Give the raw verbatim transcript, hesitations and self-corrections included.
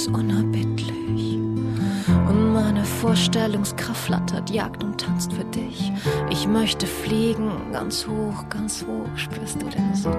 ist unerbittlich. Und meine Vorstellungskraft flattert, jagt und tanzt für dich. Ich möchte fliegen, ganz hoch, ganz hoch. Spürst du den Sog?